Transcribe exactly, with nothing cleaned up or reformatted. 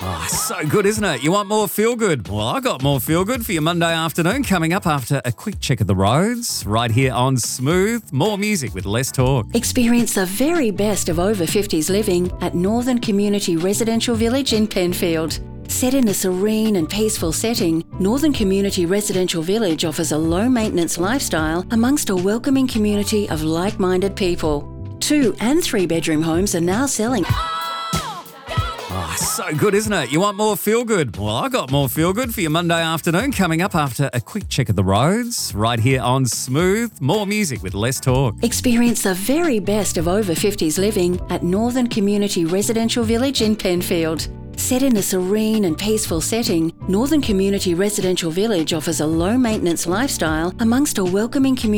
Oh, so good, isn't it? You want more feel good? Well, I got more feel good for your Monday afternoon coming up after a quick check of the roads. Right here on Smooth, more music with less talk. Experience the very best of over fifties living at Northern Community Residential Village in Penfield. Set in a serene and peaceful setting, Northern Community Residential Village offers a low-maintenance lifestyle amongst a welcoming community of like-minded people. Two and three-bedroom homes are now selling. Oh, so good, isn't it? You want more feel good? Well, I got more feel good for your Monday afternoon coming up after a quick check of the roads. Right here on Smooth, more music with less talk. Experience the very best of over fifties living at Northern Community Residential Village in Penfield. Set in a serene and peaceful setting, Northern Community Residential Village offers a low-maintenance lifestyle amongst a welcoming community